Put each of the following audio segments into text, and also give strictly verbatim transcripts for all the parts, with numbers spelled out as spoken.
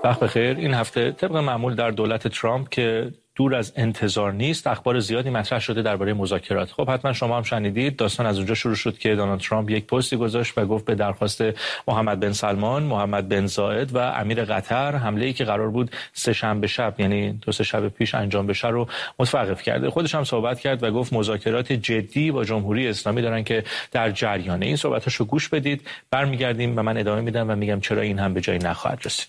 وقت بخیر. این هفته طبق معمول در دولت ترامپ که دور از انتظار نیست، اخبار زیادی مطرح شده درباره مذاکرات. خب حتما شما هم شنیدید، داستان از اونجا شروع شد که دونالد ترامپ یک پستی گذاشت و گفت به درخواست محمد بن سلمان، محمد بن زاید و امیر قطر حمله‌ای که قرار بود سه شنبه شب، یعنی دو سه شب پیش انجام بشه رو متوقف کرده. خودش هم صحبت کرد و گفت مذاکرات جدی با جمهوری اسلامی دارن که در جریانه. این صحبتاشو گوش بدید، برمیگردیم و من ادامه میدم و میگم چرا این هم به جایی نخواهد رسید.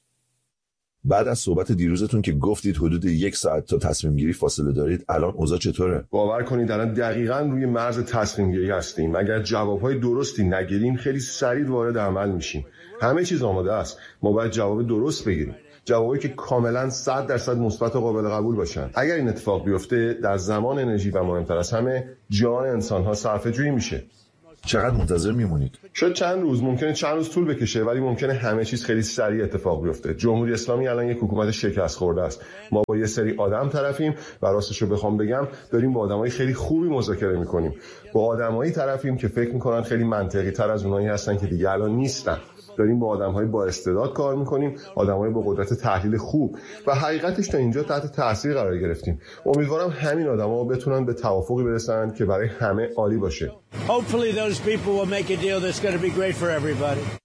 بعد از صحبت دیروزتون که گفتید حدود یک ساعت تا تصمیم گیری فاصله دارید، الان اوضاع چطوره؟ باور کنید الان دقیقاً روی مرز تصمیم گیری هستیم. اگر جوابهای درستی نگیریم خیلی سریع وارد عمل میشیم. همه چیز آماده است. ما باید جواب درست بگیریم. جوابی که کاملاً صد درصد مثبت و قابل قبول باشن. اگر این اتفاق بیفته، در زمان انرژی و مهمتر از همه جان انسان‌ها صرفه‌جویی میشه. چقدر منتظر میمونید؟ شاید چند روز، ممکنه چند روز طول بکشه، ولی ممکنه همه چیز خیلی سریع اتفاق بیفته. جمهوری اسلامی الان یک حکومت شکست خورده است. ما با یه سری آدم طرفیم و راستش رو بخوام بگم داریم با آدمای خیلی خوبی مذاکره میکنیم. با آدمایی طرفیم که فکر میکنن خیلی منطقی تر از اونایی هستن که دیگه الان نیستن. داریم با آدم‌های با استعداد کار می‌کنیم، آدم‌های با قدرت تحلیل خوب و حقیقتش تا اینجا تحت تاثیر قرار گرفتیم. امیدوارم همین آدم‌ها بتونن به توافقی برسن که برای همه عالی باشه. Hopefully those people will make a deal that's going to be great for everybody.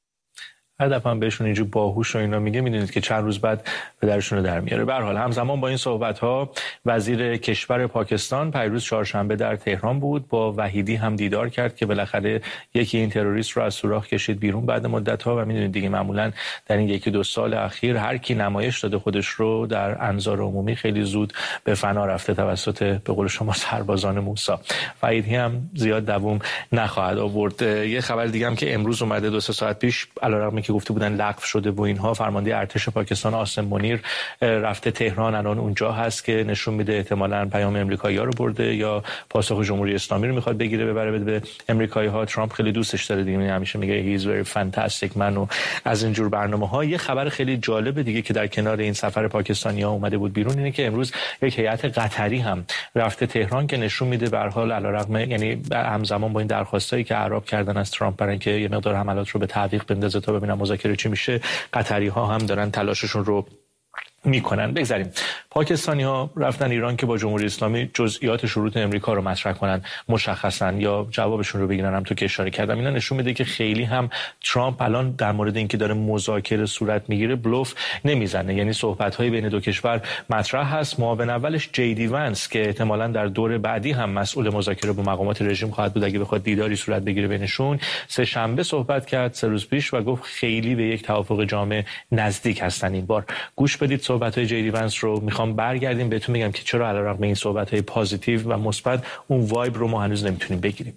هر دفعه هم بهشون اینجور باهوش و اینا میگه، میدونید که چند روز بعد به درشون رو در میاره. به هر حال همزمان با این صحبت‌ها وزیر کشور پاکستان پیروز چهارشنبه در تهران بود، با وحیدی هم دیدار کرد که بالاخره یکی این تروریست رو از سوراخ کشید بیرون بعد مدت‌ها. و میدونید دیگه معمولاً در این یکی دو سال اخیر هر کی نمایش داده خودش رو در انظار عمومی خیلی زود به فنا رفته توسط به قول شما سربازان موسی. وحیدی هم زیاد دوام نخواهد آورد. یه خبر دیگه هم که امروز اومده دو سه ساعت پیش، علیرغم که گفته بودن لغو شده و اینها، فرمانده ارتش پاکستان آسم منیر رفته تهران، الان اونجا هست که نشون میده احتمالاً پیام امریکایی‌ها رو برده یا پاسخ جمهوری اسلامی رو میخواد بگیره ببره بده به امریکایی‌ها. ترامپ خیلی دوستش داره دیگه، همیشه میگه he's very fantastic man و از این جور برنامه‌ها. یه خبر خیلی جالب دیگه که در کنار این سفر پاکستانی‌ها اومده بود بیرون اینه که امروز یک هیئت قطری هم رفته تهران که نشون میده به هر حال علیرغم، یعنی همزمان با این درخواستایی که اعراب کردن از ترامپ برای اینکه یه مقدار حملات رو به تعویق بندازه تا ببینن مذاکره چی میشه، قطری ها هم دارن تلاششون رو میکنن. بگذاریم پاکستانی ها رفتن ایران که با جمهوری اسلامی جزئیات شروط امریکا رو مطرح کنن مشخصا یا جوابشون رو بگیرن. هم تو که اشاره کردم اینا نشون میده که خیلی هم ترامپ الان در مورد اینکه داره مذاکره صورت میگیره بلوف نمیزنه. یعنی صحبت های بین دو کشور مطرح هست. معاون اولش جی دی ونس که احتمالاً در دور بعدی هم مسئول مذاکره با مقامات رژیم خواهد بود اگه بخواد دیداری صورت بگیره بینشون، سه شنبه صحبت کرد سه روز پیش و گفت خیلی به یک توافق جامع نزدیک هستن این بار. گوش بدید صحبت‌های جی دی ونس رو. میخوام برگردیم بهتون بگم که چرا علیرغم این صحبت‌های پوزیتیو و مثبت اون وایب رو ما هنوز نمیتونیم بگیریم.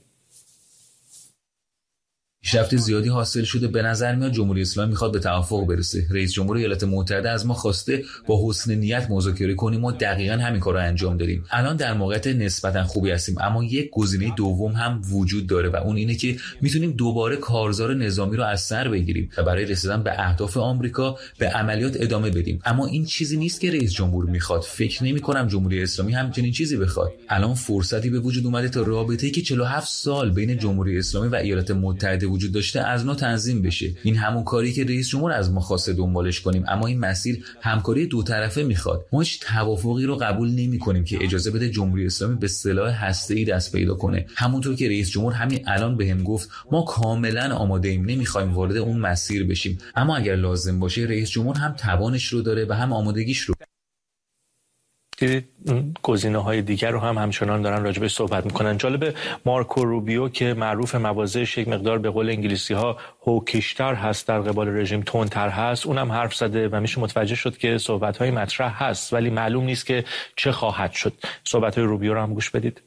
پیشرفت زیادی حاصل شده. به نظر میاد جمهوری اسلامی میخواد به توافق برسه. رئیس جمهور ایالات متحده از ما خواسته با حسن نیت مذاکره کنیم و دقیقاً همین کارو انجام دادیم. الان در موقعیت نسبتاً خوبی هستیم، اما یک گزینه دوم هم وجود داره و اون اینه که میتونیم دوباره کارزار نظامی رو از سر بگیریم و برای رسیدن به اهداف آمریکا به عملیات ادامه بدیم. اما این چیزی نیست که رئیس جمهور میخواد. فکر نمی‌کنم جمهوری اسلامی همچین چیزی بخواد. الان فرصتی به وجود اومده تا رابطه‌ای که چهل و هفت سال بین جمهوری اسلامی و ایالات متحده وجود داشته از نو تنظیم بشه. این همون کاری که رئیس جمهور از ما خواسته دنبالش کنیم، اما این مسیر همکاری دو طرفه میخواد. ما هیچ توافقی رو قبول نمی‌کنیم که اجازه بده جمهوری اسلامی به سلاح هسته‌ای دست پیدا کنه. همونطور که رئیس جمهور همین الان بهم گفت ما کاملا آماده ایم، نمیخوایم وارد اون مسیر بشیم، اما اگر لازم باشه رئیس جمهور هم توانش رو داره و هم آمادگیش رو. دیدید گزینه‌های دیگر رو هم همچنان دارن راجبش صحبت میکنن. جالب مارکو روبیو که معروف مواضعش یک مقدار به قول انگلیسی‌ها هوکیشتر هست، در قبال رژیم تندتر هست، اونم حرف زده و میشه متوجه شد که صحبت‌های مطرح هست ولی معلوم نیست که چه خواهد شد. صحبت‌های روبیو رو هم گوش بدید.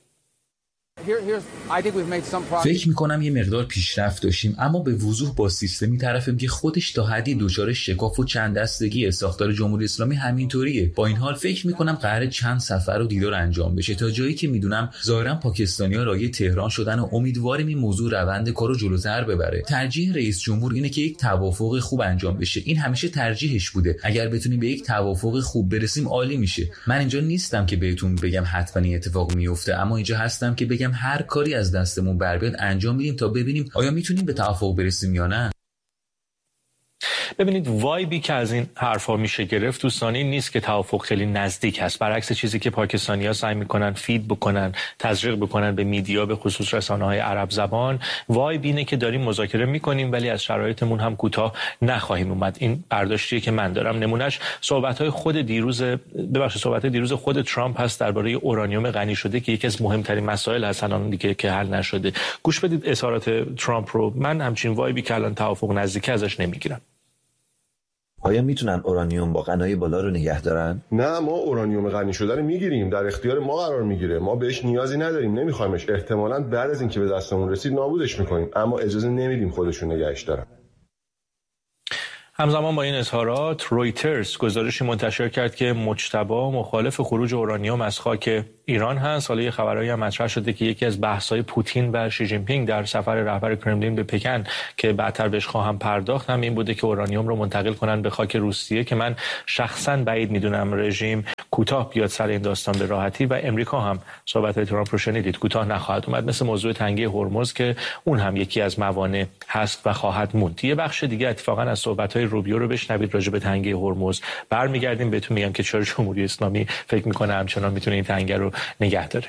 فکر میکنم یه مقدار پیشرفت داشتیم، اما به وضوح با سیستمی طرفیم که خودش تا حدی دچار شکاف و چند دستگی ساختار جمهوری اسلامی همینطوریه. با این حال فکر میکنم قراره چند سفر و دیدار انجام بشه. تا جایی که میدونم ظاهرا پاکستانی‌ها رای تهران شدن و امیدواریم این موضوع روند کارو جلوتر ببره. ترجیح رئیس جمهور اینه که یک توافق خوب انجام بشه. این همیشه ترجیحش بوده. اگر بتونیم به یک توافق خوب برسیم عالی میشه. من اینجا نیستم که بهتون بگم حتما این اتفاق میفته، اما اینجا هستم که بگم هر کاری از دستمون بر بیاد انجام میدیم تا ببینیم آیا میتونیم به توافق برسیم یا نه. ببینید وایبی که از این حرفا میشه گرفت دوستان این نیست که توافق خیلی نزدیک هست، برعکس چیزی که پاکستانی‌ها سعی میکنن فید بکنن، تزریق بکنن به میدیا، به خصوص رسانه‌های عرب زبان. وایب اینه که داریم مذاکره میکنیم ولی از شرایطمون هم کوتاه نخواهیم اومد. این برداشتیه که من دارم. نمونهش صحبت‌های خود دیروز ببخشید صحبت دیروز خود ترامپ هست درباره اورانیوم غنی شده که یکی از مهمترین مسائل هست الان دیگه که حل نشده. گوش بدید اظهارات ترامپ رو. من همچین وایبی که الان توافق نزدیک ازش نمیگیرم. آیا میتونن اورانیوم با غنای بالا رو نگه دارن؟ نه، ما اورانیوم غنی شده رو میگیریم، در اختیار ما قرار میگیره، ما بهش نیازی نداریم، نمیخوایمش. احتمالاً بعد از اینکه به دستمون رسید نابودش میکنیم، اما اجازه نمیدیم خودشون نگهش دارن. همزمان با این اظهارات رویترز گزارشی منتشر کرد که مجتبی مخالف خروج اورانیوم از خاک ایران هست. حالا یه خبرایی هم مطرح شده که یکی از بحث‌های پوتین و شی جین پینگ در سفر رهبر کرملین به پکن که بعدتر بهش خواهم پرداخت هم این بوده که اورانیوم رو منتقل کنن به خاک روسیه که من شخصا بعید میدونم رژیم کوتاه بیاد سر این داستان به راحتی و امریکا هم صحبت‌های ترامپ رو شنیدید کوتاه نخواهد اومد، مثل موضوع تنگه هرمز که اون هم یکی از موانع هست و خواهد موند. یه بخش دیگه اتفاقا از صحبت‌های روبیو رو بشنوید راجع به تنگه هرمز. برمیگردیم بهتون میگم که چرا جمهوری اسلامی فکر میکنه همچنان میتونه این تنگه رو نگه داره.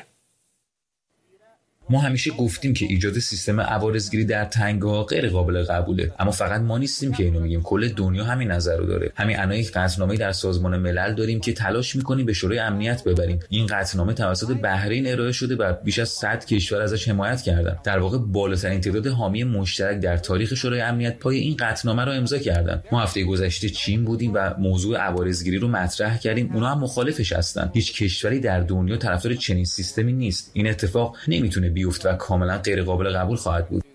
ما همیشه گفتیم که ایجاد سیستم عوارضگیری در تنگه‌ها غیر قابل قبوله، اما فقط ما نیستیم که اینو میگیم، کل دنیا همین نظر رو داره. همین الان یک قطعنامه در سازمان ملل داریم که تلاش می‌کنیم به شورای امنیت ببریم. این قطعنامه توسط بحرین ارائه شده و بیش از صد کشور ازش حمایت کردن. در واقع بالاترین تعداد حامی مشترک در تاریخ شورای امنیت پای این قطعنامه رو امضا کردن. ما هفته گذشته چین بودیم و موضوع عوارضگیری رو مطرح کردیم، اونا هم مخالفش هستن. هیچ کشوری در دنیا طرفدار چنین سیستمی نیست. این اتفاق نمیتونه بیفت و کاملا غیر قابل قبول خواهد بود.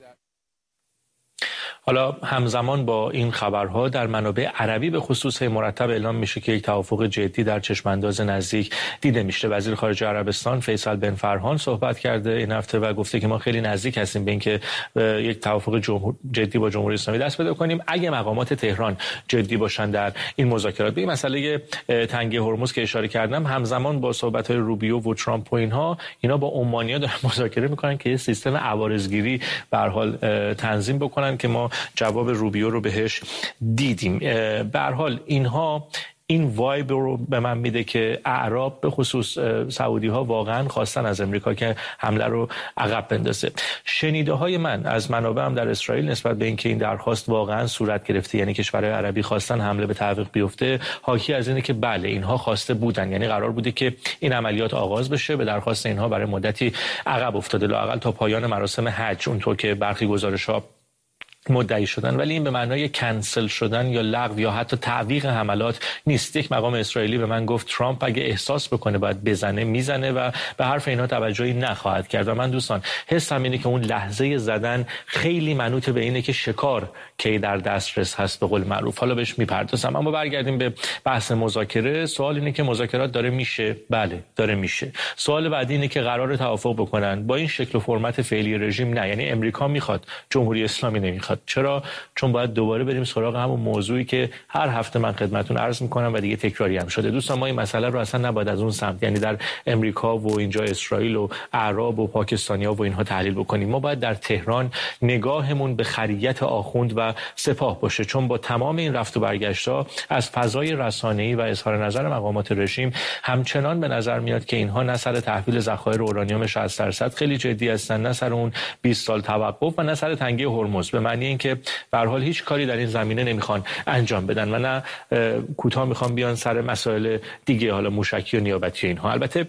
حالا همزمان با این خبرها در منابع عربی به خصوص مرتب اعلام میشه که یک توافق جدی در چشمانداز نزدیک دیده میشه. وزیر خارجه عربستان فیصل بن فرحان صحبت کرده این هفته و گفته که ما خیلی نزدیک هستیم به اینکه یک توافق جمهور... جدی با جمهوری اسلامی دست پیدا کنیم اگه مقامات تهران جدی باشن در این مذاکرات. به این مسئله تنگه هرمز که اشاره کردم، همزمان با صحبت‌های روبیو و ترامپ و اینها اینا با عمانی‌ها دارن مذاکره میکنن که یه سیستم عوارضگیری به هر حال تنظیم بکنن که ما جواب روبیو رو بهش دیدیم. به هر حال اینها این وایب رو به من میده که اعراب به خصوص سعودی ها واقعا خواستن از امریکا که حمله رو عقب بندازه. شنیده های من از منابعم در اسرائیل نسبت به اینکه این درخواست واقعا صورت گرفته، یعنی کشورهای عربی خواستن حمله به تعویق بیفته، حاکی از اینه که بله اینها خواسته بودن، یعنی قرار بوده که این عملیات آغاز بشه. به درخواست اینها برای مدتی عقب افتاده، لااقل تا پایان مراسم حج، اونطور که برخی گزارش‌ها مدعی شدن، ولی این به معنای کنسل شدن یا لغو یا حتی تعویق حملات نیست. یک مقام اسرائیلی به من گفت ترامپ اگه احساس بکنه باید بزنه میزنه و به حرف اینها توجهی نخواهد کرد. و من دوستان حسم اینه که اون لحظه زدن خیلی منوط به اینه که شکار کی در دسترس هست به قول معروف. حالا بهش میپردازم، اما برگردیم به بحث مذاکره. سوال اینه که مذاکرات داره میشه؟ بله داره میشه. سوال بعدی اینه که قرار توافق بکنن با این شکل و فرمت فعلی رژیم؟ نه، یعنی امریکا میخواد، جمهوری اسلامی نمیخواد. چرا؟ چون باید دوباره بریم سراغ همون موضوعی که هر هفته من خدمتتون عرض میکنم و دیگه تکراری هم شده. دوستان ما این مسئله رو اصلا نباید از اون سمت، یعنی در امریکا و اینجا اسرائیل و اعراب و پاکستانیا و اینها تحلیل بکنیم. ما باید در تهران نگاهمون به خریت آخوند و سپاه باشه، چون با تمام این رفت و برگشت‌ها از فضای رسانه‌ای و اظهار نظر مقامات رژیم همچنان به نظر میاد که اینها نه سر تحویل ذخایر اورانیوم شصت درصد خیلی جدی هستن، نه سر اون بیست سال توقف و نه سر تنگه هرمز، به معنی اینکه به هر حال هیچ کاری در این زمینه نمیخوان انجام بدن و نه کوتاه میخوان بیان سر مسائل دیگه، حالا موشکی و نیابتی اینها. البته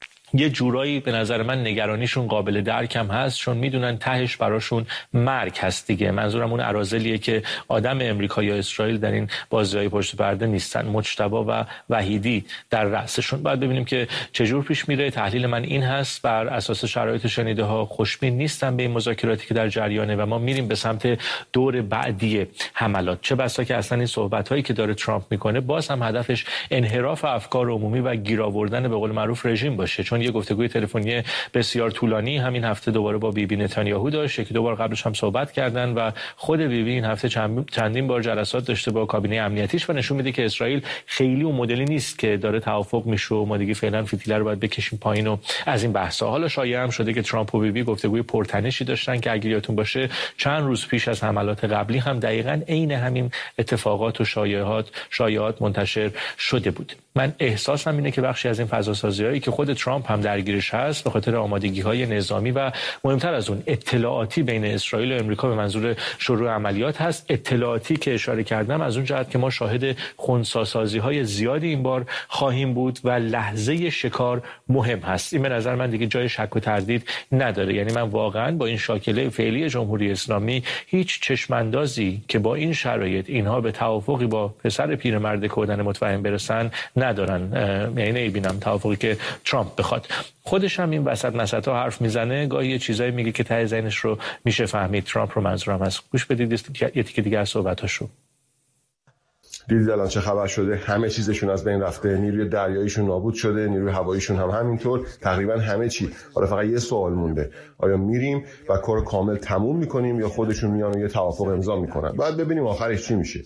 یه جورایی به نظر من نگرانیشون قابل درک هم هست، چون میدونن تهش براشون مرگ هست دیگه. منظورم اون اراذلیه که آدم امریکا یا اسرائیل در این بازی‌های پشت پرده نیستن، مجتبی و وحیدی در رأسشون. باید ببینیم که چجور پیش میره. تحلیل من این هست، بر اساس شرایط شنیده ها خوشبین نیستن به این مذاکراتی که در جریانه و ما میریم به سمت دور بعدی حملات. چه بسا که اصلا این صحبت‌هایی که داره ترامپ میکنه باز هم هدفش انحراف افکار عمومی و گیر آوردن به قول معروف رژیم باشه، چون واشنگتن یه گفتگوی تلفنی بسیار طولانی همین هفته دوباره با بیبی نتانیاهو داشت. یکی دو بار قبلش هم صحبت کردن و خود بیبی این هفته چندین بار جلسات داشته با کابینه امنیتیش و نشون میده که اسرائیل خیلی اون مدلی نیست که داره توافق میشه و ما دیگه فعلا فتیله رو باید بکشیم پایین و از این بحثا. حالا شایعه هم شده که ترامپ و بیبی گفتگوی پرتنشی داشتن که اگه یادتون باشه چند روز پیش از حملات قبلی هم دقیقاً عین همین اتفاقات و شایعات شایعات منتشر شده بود. من احساسم اینه که بخشی از این فضاسازی‌هایی که خود ترامپ هم درگیرش هست به خاطر آمادگی‌های نظامی و مهمتر از اون اطلاعاتی بین اسرائیل و آمریکا به منظور شروع عملیات هست. اطلاعاتی که اشاره کردم از اون جهت که ما شاهد خنثی‌سازی‌های زیادی این بار خواهیم بود و لحظه شکار مهم هست. این به نظر من دیگه جای شک و تردید نداره. یعنی من واقعا با این شاکله فعلی جمهوری اسلامی هیچ چشماندازی که با این شرایط اینها به توافقی با پسر پیرمرد کودن متفاهم برسن ندارن. یعنی نمیبینم توافقی که ترامپ بخواد. خودش هم این وسط مسطا حرف میزنه، گاهی یه چیزایی میگه که ته ذهنش رو میشه فهمید. ترامپ رو منظورم هست. گوش بدید یه تیکه دیگه از صحبتاشو. دیدید الان چه خبر شده؟ همه چیزشون از بین رفته، نیروی دریاییشون نابود شده، نیروی هواییشون هم همینطور، تقریبا همه چی. حالا فقط یه سوال مونده، آیا میریم و کار کامل تموم میکنیم یا خودشون میان و یه توافق امضا میکنن؟ بعد ببینیم آخرش چی میشه.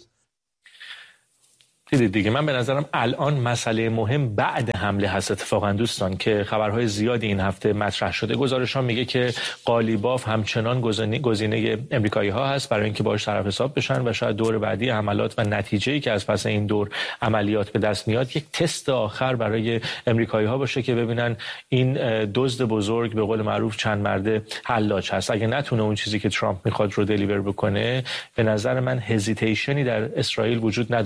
دیدید دیگه، من به نظرم الان مسئله مهم بعد حمله هست اتفاقا دوستان که خبرهای زیادی این هفته مطرح شده. گزارش ها میگه که قالیباف همچنان گزینه امریکایی ها هست برای اینکه باهاش طرف حساب بشن و شاید دور بعدی حملات و نتیجه‌ای که از پس این دور عملیات به دست میاد یک تست آخر برای امریکایی ها باشه که ببینن این دزد بزرگ به قول معروف چند مرده حلاج هست. اگه نتونه اون چیزی که ترامپ میخواد رو دلیور بکنه، به نظر من هزیتیشنی در اسرائیل وجود نداره